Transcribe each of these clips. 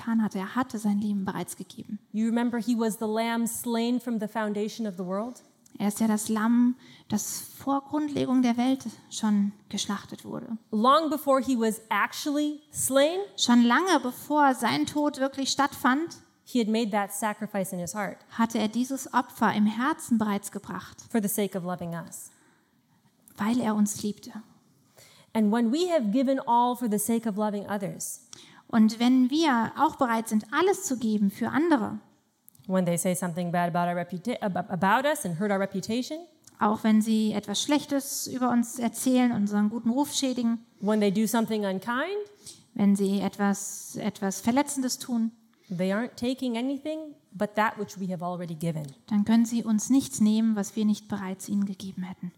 getan hatte. Er hatte sein Leben bereits gegeben. You remember he was the lamb slain from the foundation of the world? Er ist ja das Lamm, das vor Grundlegung der Welt schon geschlachtet wurde. Long before he was actually slain, Schon lange bevor sein Tod wirklich stattfand, he had made that sacrifice in his heart hatte er dieses Opfer im Herzen bereits gebracht, for the sake of loving us. weil er uns liebte. And when we have given all for the sake of loving others, Und wenn wir auch bereit sind, alles zu geben für andere, when they say something bad about us and hurt our reputation, auch wenn sie etwas Schlechtes über uns erzählen, unseren guten Ruf schädigen, when they do something unkind, wenn sie etwas Verletzendes tun, they aren't taking anything but that which we have already given. dann können sie uns nichts nehmen, was wir nicht bereits ihnen gegeben hätten.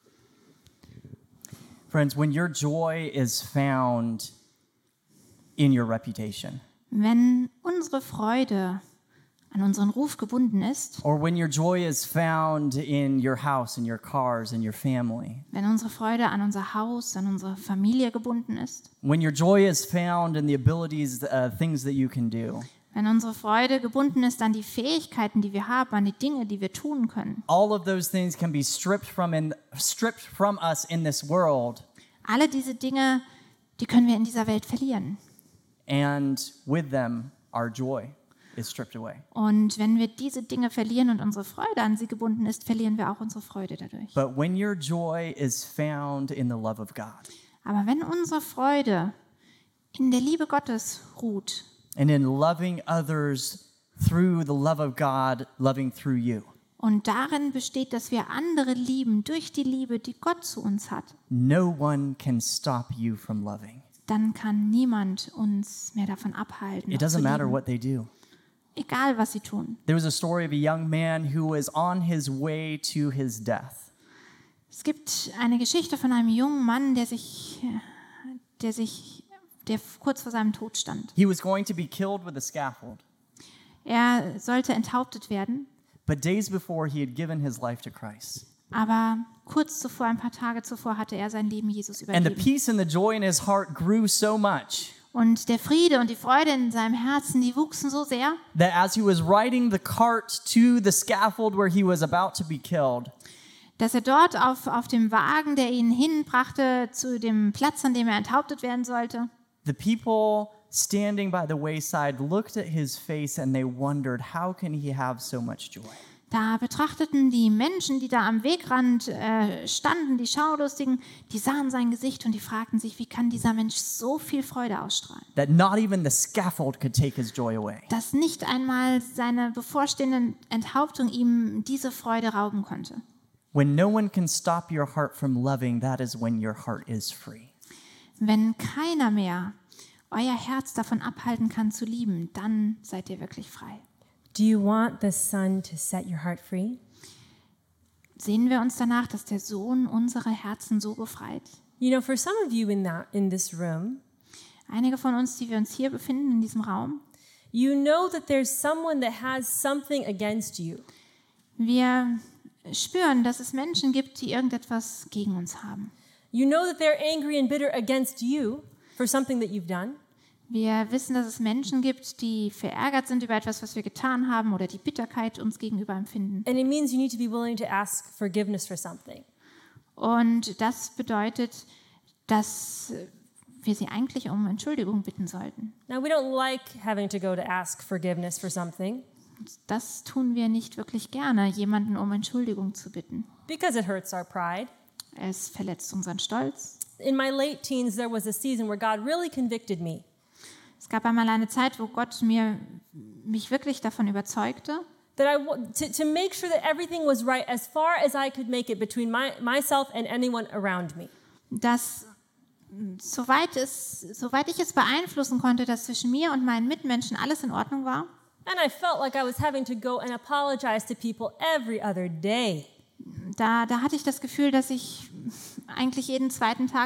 Friends, when your joy is found in your reputation, Wenn unsere Freude an unseren Ruf gebunden ist, or when your joy is found in your house, in your cars, in your family, wenn unsere Freude an unser Haus, an unsere Familie gebunden ist, when your joy is found in the abilities, things that you can do, wenn unsere Freude gebunden ist an die Fähigkeiten, die wir haben, an die Dinge, die wir tun können, all of those things can be stripped from us in this world, alle diese Dinge, die können wir in dieser Welt verlieren. and with them, our joy is stripped away. Und wenn wir diese Dinge verlieren und unsere Freude an sie gebunden ist, verlieren wir auch unsere Freude dadurch. But when your joy is found in the love of God, Aber wenn unsere Freude in der Liebe Gottes ruht and in loving others through the love of God, loving through you, und darin besteht, dass wir andere lieben durch die Liebe, die Gott zu uns hat, no one can stop you from loving. dann kann niemand uns mehr davon abhalten, It noch zu doesn't matter lieben. what they do. Egal, was sie tun. There was a story of a young man who was on his way to his death. Es gibt eine Geschichte von einem jungen Mann, der kurz vor seinem Tod stand. He was going to be killed with a scaffold, Er sollte enthauptet werden, but days before he had given his life to Christ. aber kurz zuvor, ein paar Tage zuvor, hatte er sein Leben Jesus And the übergeben. peace and the joy in his heart grew so much Und der Friede und die Freude in seinem Herzen, die wuchsen so sehr, that as he was riding the cart to the scaffold where he was about to be killed, dass er dort auf dem Wagen, der ihn hinbrachte, zu dem Platz, an dem er enthauptet werden sollte, the people standing by the wayside looked at his face and they wondered, how can he have so much joy? da betrachteten die Menschen, die da am Wegrand standen, die Schaulustigen, die sahen sein Gesicht und die fragten sich, wie kann dieser Mensch so viel Freude ausstrahlen? That not even the scaffold could take his joy away. Dass nicht einmal seine bevorstehende Enthauptung ihm diese Freude rauben konnte. When no one can stop your heart from loving, that is when your heart is free. Wenn keiner mehr euer Herz davon abhalten kann zu lieben, dann seid ihr wirklich frei. Do you want the Son to set your heart free? Sehen wir uns danach, dass der Sohn unsere Herzen so befreit? You know, for some of you in this room, Einige von uns, die wir uns hier befinden, in diesem Raum, you know that there's someone that has something against you. wir spüren, dass es Menschen gibt, die irgendetwas gegen uns haben. You know that they're angry and bitter against you for something that you've done. Wir wissen, dass es Menschen gibt, die verärgert sind über etwas, was wir getan haben oder die Bitterkeit uns gegenüber empfinden. And it means you need to be willing to ask forgiveness for something. Und das bedeutet, dass wir sie eigentlich um Entschuldigung bitten sollten. Now, we don't like having to go to ask forgiveness for something Das tun wir nicht wirklich gerne, jemanden um Entschuldigung zu bitten. because it hurts our pride. Es verletzt unseren Stolz. In my late teens, there was a season where God really convicted me. Es gab einmal eine Zeit, wo Gott mich wirklich davon überzeugte, That to make sure that everything was right as far as I could make it between myself and anyone around me. dass soweit ich es beeinflussen konnte, dass zwischen mir und meinen Mitmenschen alles in Ordnung war. And I felt like I was having to go and apologize to people every other day. Da hatte ich das Gefühl, dass ich eigentlich jeden zweiten Tag